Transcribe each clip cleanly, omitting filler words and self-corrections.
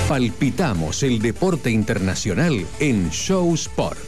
Palpitamos el deporte internacional en Show Sport.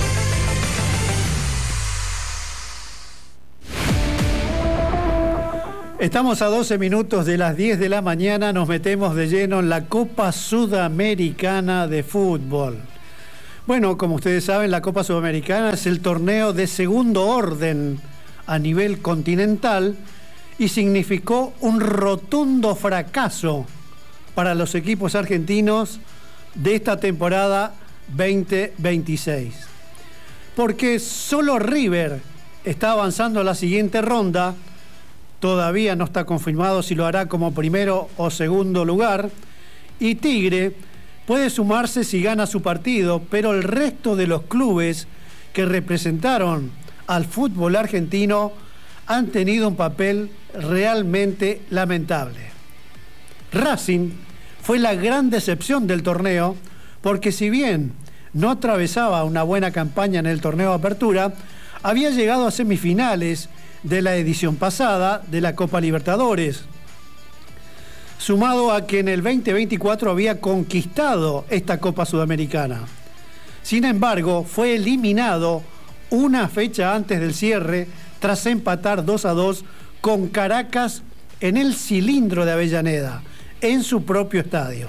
Estamos a 12 minutos de las 10 de la mañana, nos metemos de lleno en la Copa Sudamericana de Fútbol. Bueno, como ustedes saben, la Copa Sudamericana es el torneo de segundo orden a nivel continental y significó un rotundo fracaso para los equipos argentinos de esta temporada 2026. Porque solo River está avanzando a la siguiente ronda. Todavía no está confirmado si lo hará como primero o segundo lugar. Y Tigre puede sumarse si gana su partido, pero el resto de los clubes que representaron al fútbol argentino han tenido un papel realmente lamentable. Racing fue la gran decepción del torneo, porque si bien no atravesaba una buena campaña en el torneo de apertura, había llegado a semifinales de la edición pasada de la Copa Libertadores, sumado a que en el 2024 había conquistado esta Copa Sudamericana. Sin embargo, fue eliminado una fecha antes del cierre tras empatar 2-2 con Caracas en el Cilindro de Avellaneda, en su propio estadio.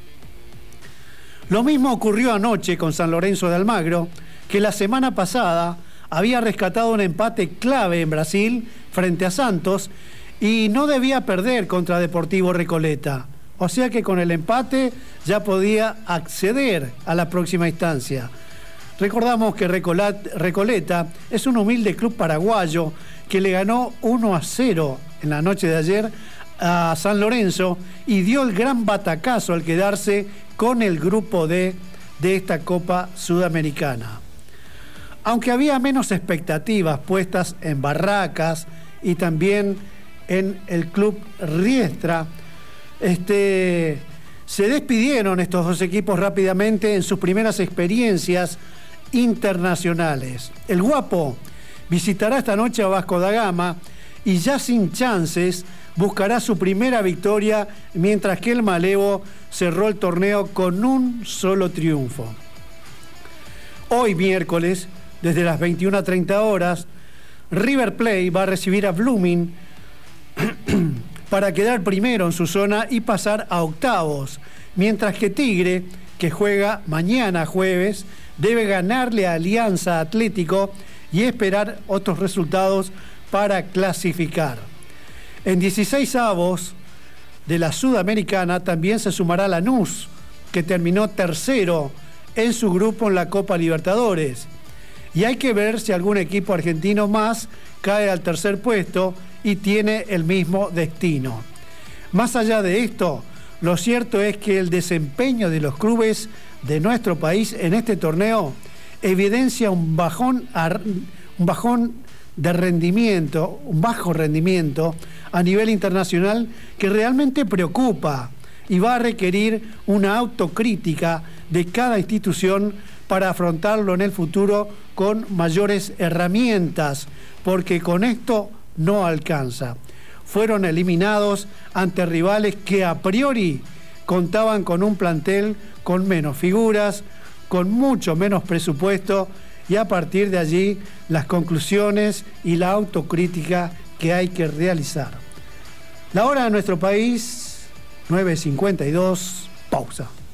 Lo mismo ocurrió anoche con San Lorenzo de Almagro, que la semana pasada había rescatado un empate clave en Brasil frente a Santos y no debía perder contra Deportivo Recoleta. O sea que con el empate ya podía acceder a la próxima instancia. Recordamos que Recoleta es un humilde club paraguayo que le ganó 1-0 en la noche de ayer a San Lorenzo y dio el gran batacazo al quedarse con el grupo D de esta Copa Sudamericana. Aunque había menos expectativas puestas en Barracas y también en el club Riestra, se despidieron estos dos equipos rápidamente en sus primeras experiencias internacionales. El Guapo visitará esta noche a Vasco da Gama y ya sin chances buscará su primera victoria, mientras que el Malevo cerró el torneo con un solo triunfo. Hoy miércoles, desde las 21:30 horas, River Plate va a recibir a Blooming para quedar primero en su zona y pasar a octavos, mientras que Tigre, que juega mañana jueves, debe ganarle a Alianza Atlético y esperar otros resultados para clasificar. En 16avos de la Sudamericana también se sumará Lanús, que terminó tercero en su grupo en la Copa Libertadores. Y hay que ver si algún equipo argentino más cae al tercer puesto y tiene el mismo destino. Más allá de esto, lo cierto es que el desempeño de los clubes de nuestro país en este torneo evidencia un bajo rendimiento a nivel internacional que realmente preocupa y va a requerir una autocrítica de cada institución para afrontarlo en el futuro con mayores herramientas, porque con esto no alcanza. Fueron eliminados ante rivales que a priori contaban con un plantel con menos figuras, con mucho menos presupuesto, y a partir de allí las conclusiones y la autocrítica que hay que realizar. La hora de nuestro país, 9:52, pausa.